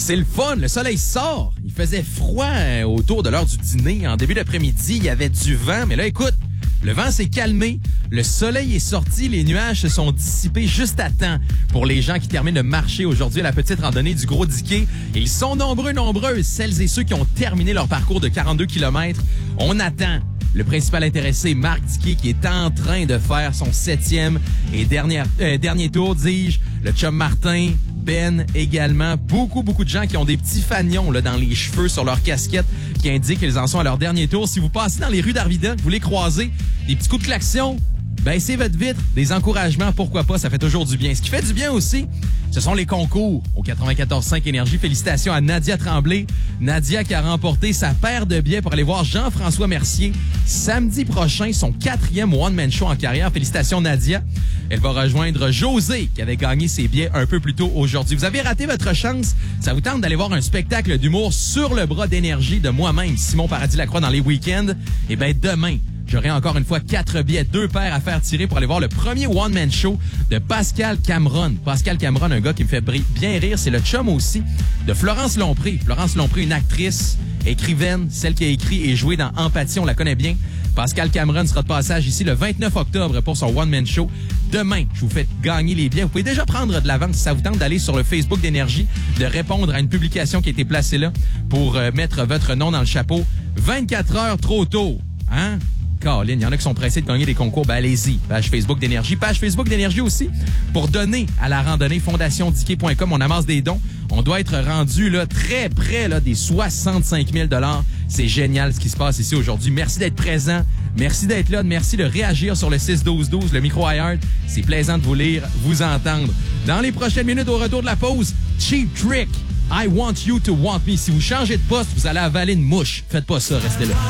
C'est le fun, le soleil sort. Il faisait froid autour de l'heure du dîner. En début d'après-midi, il y avait du vent. Mais là, écoute, le vent s'est calmé. Le soleil est sorti. Les nuages se sont dissipés juste à temps pour les gens qui terminent de marcher aujourd'hui à la petite randonnée du Gros Diquet. Ils sont nombreuses, celles et ceux qui ont terminé leur parcours de 42 km. On attend le principal intéressé, Marc Diquet, qui est en train de faire son 7e et dernier tour, dis-je. Le chum Martin, Ben également. Beaucoup de gens qui ont des petits fanions là, dans les cheveux, sur leur casquette, qui indiquent qu'ils en sont à leur dernier tour. Si vous passez dans les rues d'Arvida, que vous les croisez, des petits coups de klaxon, baissez votre vitre, des encouragements, pourquoi pas, ça fait toujours du bien. Ce qui fait du bien aussi, ce sont les concours au 94.5 Énergie. Félicitations à Nadia Tremblay. Nadia qui a remporté sa paire de billets pour aller voir Jean-François Mercier samedi prochain, son 4e one-man show en carrière. Félicitations Nadia. Elle va rejoindre José qui avait gagné ses billets un peu plus tôt aujourd'hui. Vous avez raté votre chance. Ça vous tente d'aller voir un spectacle d'humour sur le bras d'Énergie de moi-même, Simon Paradis-Lacroix, dans les week-ends? Eh bien, demain, j'aurai encore une fois 4 billets, 2 paires à faire tirer pour aller voir le premier one-man show de Pascal Cameron. Pascal Cameron, un gars qui me fait bien rire. C'est le chum aussi de Florence Lompré. Florence Lompré, une actrice, écrivaine, celle qui a écrit et joué dans Empathie, on la connaît bien. Pascal Cameron sera de passage ici le 29 octobre pour son one-man show. Demain, je vous fais gagner les billets. Vous pouvez déjà prendre de l'avance si ça vous tente d'aller sur le Facebook d'Énergie, de répondre à une publication qui a été placée là pour mettre votre nom dans le chapeau. 24 heures trop tôt, hein? Colin, il y en a qui sont pressés de gagner des concours. Ben allez-y, page Facebook d'Énergie. Page Facebook d'Énergie aussi pour donner à la randonnée fondationdiquet.com. On amasse des dons. On doit être rendu là très près là, des 65 000 $. C'est génial ce qui se passe ici aujourd'hui. Merci d'être présent. Merci d'être là. Merci de réagir sur le 6-12-12, le micro iHeart. C'est plaisant de vous lire, vous entendre. Dans les prochaines minutes, au retour de la pause, Cheap Trick, I Want You to Want Me. Si vous changez de poste, vous allez avaler une mouche. Faites pas ça, restez là.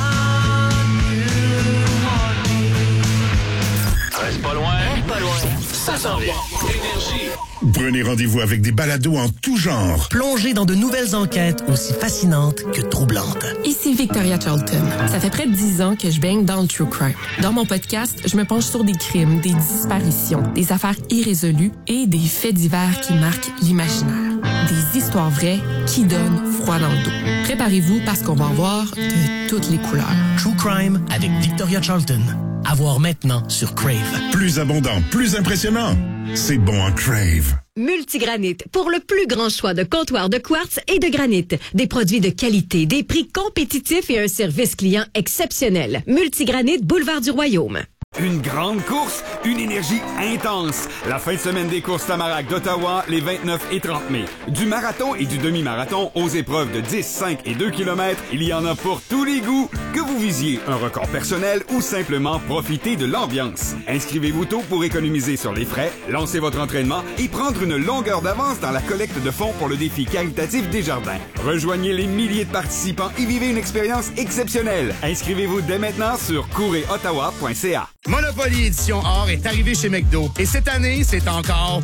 Reste pas loin. Ça s'en vient. Énergie. Prenez rendez-vous avec des balados en tout genre. Plongez dans de nouvelles enquêtes aussi fascinantes que troublantes. Ici Victoria Charlton. Ça fait près de 10 ans que je baigne dans le true crime. Dans mon podcast, je me penche sur des crimes, des disparitions, des affaires irrésolues et des faits divers qui marquent l'imaginaire. Des histoires vraies qui donnent froid dans le dos. Préparez-vous parce qu'on va en voir de toutes les couleurs. True Crime avec Victoria Charlton. À voir maintenant sur Crave. Plus abondant, plus impressionnant. C'est bon en Crave. Multigranit, pour le plus grand choix de comptoirs de quartz et de granit. Des produits de qualité, des prix compétitifs et un service client exceptionnel. Multigranit, boulevard du Royaume. Une grande course, une énergie intense. La fin de semaine des courses Tamarack d'Ottawa, les 29 et 30 mai. Du marathon et du demi-marathon aux épreuves de 10, 5 et 2 km, il y en a pour tous les goûts. Que vous visiez un record personnel ou simplement profiter de l'ambiance. Inscrivez-vous tôt pour économiser sur les frais, lancer votre entraînement et prendre une longueur d'avance dans la collecte de fonds pour le défi caritatif Desjardins. Rejoignez les milliers de participants et vivez une expérience exceptionnelle. Inscrivez-vous dès maintenant sur courezottawa.ca. Monopoly Édition Or est arrivé chez McDo. Et cette année, c'est encore